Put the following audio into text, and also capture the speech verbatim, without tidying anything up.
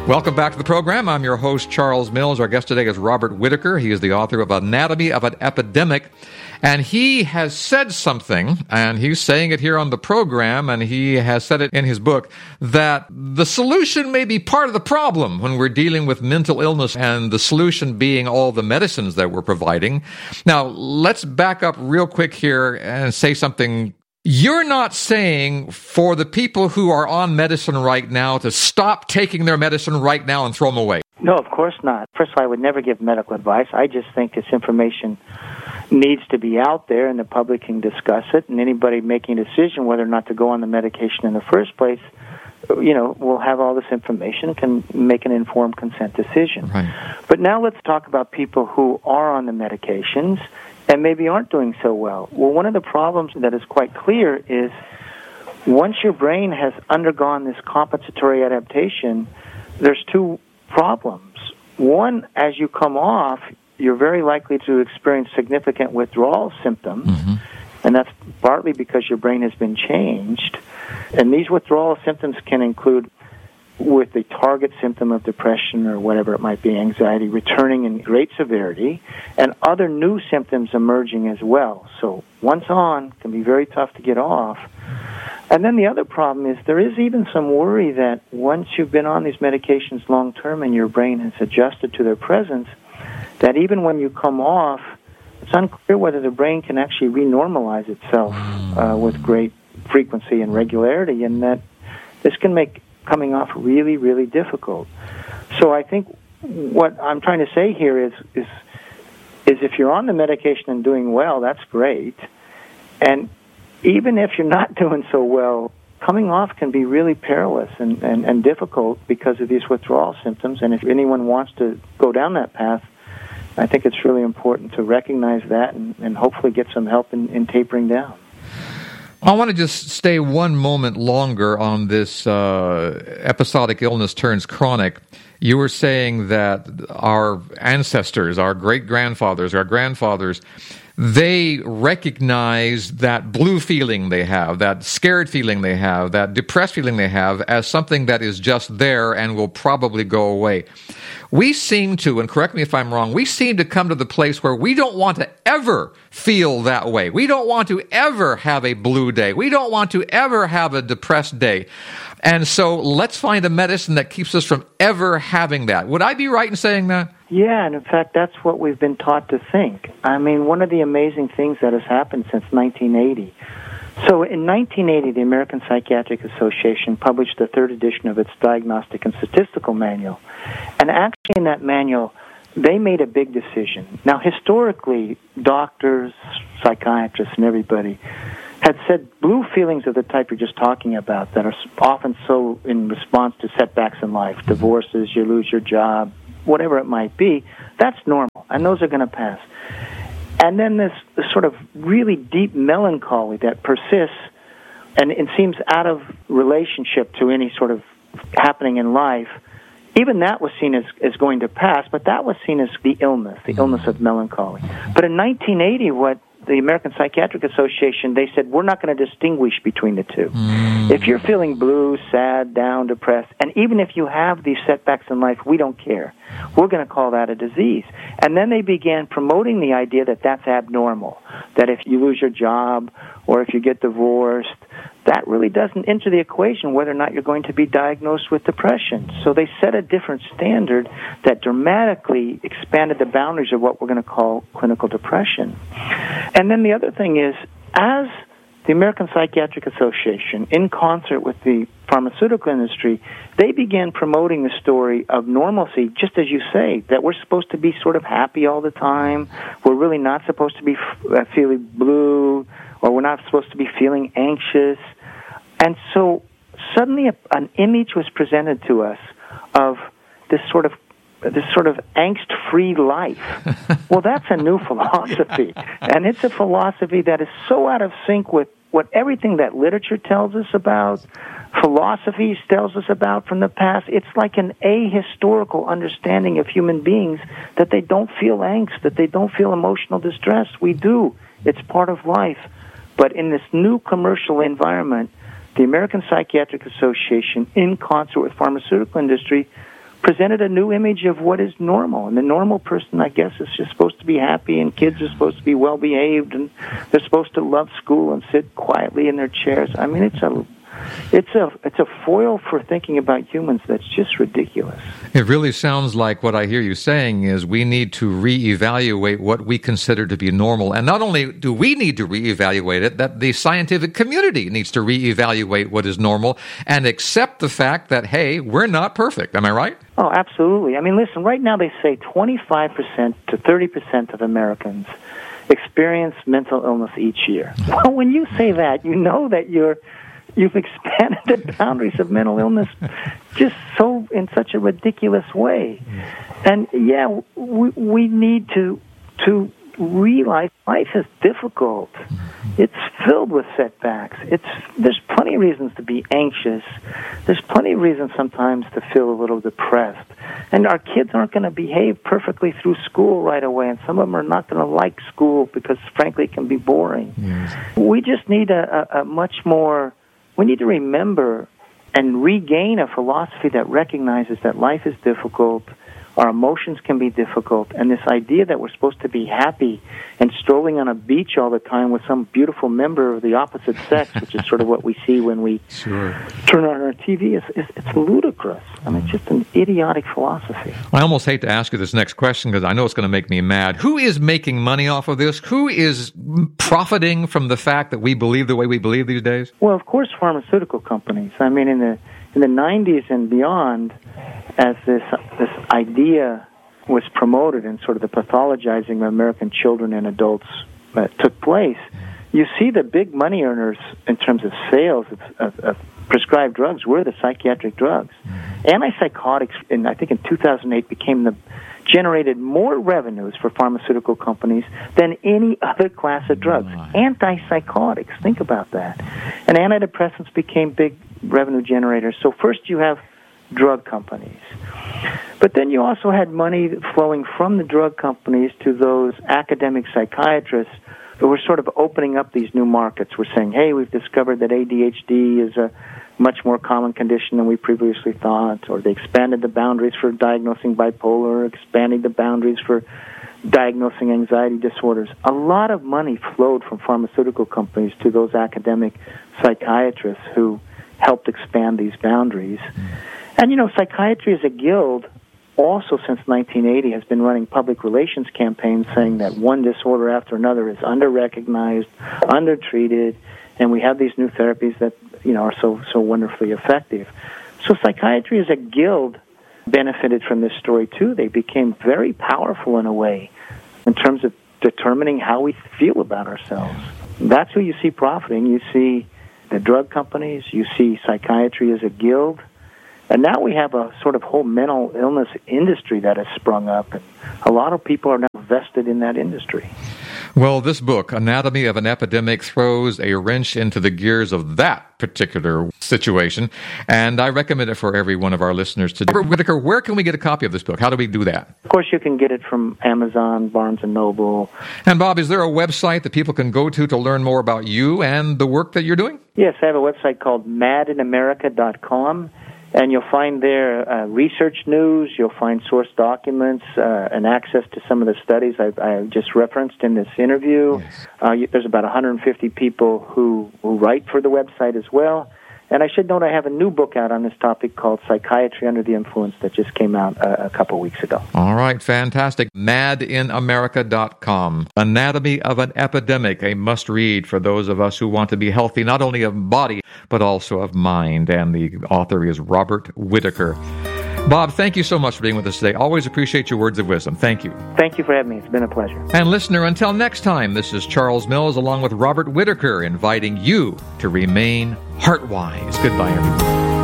Welcome back to the program. I'm your host, Charles Mills. Our guest today is Robert Whitaker. He is the author of Anatomy of an Epidemic. And he has said something, and he's saying it here on the program, and he has said it in his book, that the solution may be part of the problem when we're dealing with mental illness, and the solution being all the medicines that we're providing. Now, let's back up real quick here and say something. You're not saying for the people who are on medicine right now to stop taking their medicine right now and throw them away. No, of course not. First of all, I would never give medical advice. I just think this information needs to be out there and the public can discuss it, and anybody making a decision whether or not to go on the medication in the first place, you know, will have all this information, can make an informed consent decision. Right. But now let's talk about people who are on the medications and maybe aren't doing so well. Well, one of the problems that is quite clear is once your brain has undergone this compensatory adaptation, there's two problems. One, as you come off, you're very likely to experience significant withdrawal symptoms, mm-hmm. and that's partly because your brain has been changed. And these withdrawal symptoms can include, with the target symptom of depression or whatever it might be, anxiety, returning in great severity, and other new symptoms emerging as well. So once on, it can be very tough to get off. And then the other problem is there is even some worry that once you've been on these medications long-term and your brain has adjusted to their presence, that even when you come off, it's unclear whether the brain can actually renormalize itself uh, with great frequency and regularity, and that this can make coming off really, really difficult. So I think what I'm trying to say here is, is, is if you're on the medication and doing well, that's great. And even if you're not doing so well, coming off can be really perilous and, and, and difficult because of these withdrawal symptoms. And if anyone wants to go down that path, I think it's really important to recognize that and, and hopefully get some help in, in tapering down. I want to just stay one moment longer on this uh, episodic illness turns chronic. You were saying that our ancestors, our great-grandfathers, our grandfathers, they recognize that blue feeling they have, that scared feeling they have, that depressed feeling they have as something that is just there and will probably go away. We seem to, and correct me if I'm wrong, we seem to come to the place where we don't want to ever feel that way. We don't want to ever have a blue day. We don't want to ever have a depressed day. And so let's find a medicine that keeps us from ever having that. Would I be right in saying that? Yeah, and in fact, that's what we've been taught to think. I mean, one of the amazing things that has happened since nineteen eighty. So in nineteen eighty, the American Psychiatric Association published the third edition of its Diagnostic and Statistical Manual. And actually in that manual, they made a big decision. Now, historically, doctors, psychiatrists, and everybody had said blue feelings of the type you're just talking about that are often so in response to setbacks in life, divorces, you lose your job, whatever it might be, that's normal, and those are going to pass. And then this, this sort of really deep melancholy that persists, and it seems out of relationship to any sort of happening in life, even that was seen as, as going to pass, but that was seen as the illness, the illness of melancholy. But in nineteen eighty, what the American Psychiatric Association, they said, we're not going to distinguish between the two. Mm. If you're feeling blue, sad, down, depressed, and even if you have these setbacks in life, we don't care. We're going to call that a disease. And then they began promoting the idea that that's abnormal, that if you lose your job or if you get divorced, that really doesn't enter the equation whether or not you're going to be diagnosed with depression. So they set a different standard that dramatically expanded the boundaries of what we're going to call clinical depression. And then the other thing is, as the American Psychiatric Association, in concert with the pharmaceutical industry, they began promoting the story of normalcy, just as you say, that we're supposed to be sort of happy all the time. We're really not supposed to be f- feeling blue, or we're not supposed to be feeling anxious. And so suddenly a, an image was presented to us of this sort of this sort of angst-free life. Well, that's a new philosophy, and it's a philosophy that is so out of sync with what everything that literature tells us about, philosophy tells us about from the past. It's like an ahistorical understanding of human beings that they don't feel angst, that they don't feel emotional distress. We do. It's part of life. But in this new commercial environment, the American Psychiatric Association, in concert with pharmaceutical industry, presented a new image of what is normal. And the normal person, I guess, is just supposed to be happy, and kids are supposed to be well-behaved, and they're supposed to love school and sit quietly in their chairs. I mean, it's a It's a it's a foil for thinking about humans that's just ridiculous. It really sounds like what I hear you saying is we need to reevaluate what we consider to be normal. And not only do we need to reevaluate it, that the scientific community needs to reevaluate what is normal and accept the fact that, hey, we're not perfect. Am I right? Oh, absolutely. I mean, listen, right now they say twenty-five percent to thirty percent of Americans experience mental illness each year. Well, when you say that, you know that you're You've expanded the boundaries of mental illness just so in such a ridiculous way. And yeah, we, we need to to realize life is difficult. It's filled with setbacks. It's there's plenty of reasons to be anxious. There's plenty of reasons sometimes to feel a little depressed. And our kids aren't going to behave perfectly through school right away, and some of them are not going to like school because, frankly, it can be boring. Yes. We just need a, a, a much more We need to remember and regain a philosophy that recognizes that life is difficult, our emotions can be difficult, and this idea that we're supposed to be happy and strolling on a beach all the time with some beautiful member of the opposite sex, which is sort of what we see when we sure. turn on our T V, is, is it's ludicrous. I mean, it's just an idiotic philosophy. I almost hate to ask you this next question because I know it's going to make me mad. Who is making money off of this? Who is profiting from the fact that we believe the way we believe these days? Well, of course, pharmaceutical companies. I mean, in the in the nineties and beyond, as this this idea was promoted and sort of the pathologizing of American children and adults uh, took place, you see the big money earners in terms of sales of, of, of prescribed drugs were the psychiatric drugs. Mm-hmm. Antipsychotics, in, I think in two thousand eight, became the generated more revenues for pharmaceutical companies than any other class of drugs. Oh, antipsychotics, think about that. And antidepressants became big revenue generators. So first you have drug companies. But then you also had money flowing from the drug companies to those academic psychiatrists who were sort of opening up these new markets. We're saying, hey, we've discovered that A D H D is a much more common condition than we previously thought, or they expanded the boundaries for diagnosing bipolar, expanding the boundaries for diagnosing anxiety disorders. A lot of money flowed from pharmaceutical companies to those academic psychiatrists who helped expand these boundaries. And, you know, psychiatry as a guild also since nineteen eighty has been running public relations campaigns saying that one disorder after another is under-recognized, under-treated, and we have these new therapies that, you know, are so so wonderfully effective. So psychiatry as a guild benefited from this story, too. They became very powerful in a way in terms of determining how we feel about ourselves. That's who you see profiting. You see the drug companies, you see psychiatry as a guild, and now we have a sort of whole mental illness industry that has sprung up, and a lot of people are now vested in that industry. Well, this book, Anatomy of an Epidemic, throws a wrench into the gears of that particular situation, and I recommend it for every one of our listeners today. Robert Whitaker, where can we get a copy of this book? How do we do that? Of course, you can get it from Amazon, Barnes and Noble. And Bob, is there a website that people can go to to learn more about you and the work that you're doing? Yes, I have a website called mad in america dot com. And you'll find there uh, research news, you'll find source documents, uh, and access to some of the studies I, I just referenced in this interview. Yes. Uh, you, there's about one hundred fifty people who, who write for the website as well. And I should note I have a new book out on this topic called Psychiatry Under the Influence that just came out a, a couple weeks ago. All right, fantastic. mad in america dot com. Anatomy of an Epidemic, a must-read for those of us who want to be healthy, not only of body, but also of mind. And the author is Robert Whitaker. Bob, thank you so much for being with us today. Always appreciate your words of wisdom. Thank you. Thank you for having me. It's been a pleasure. And listener, until next time, this is Charles Mills along with Robert Whitaker inviting you to remain heart-wise. Goodbye, everyone.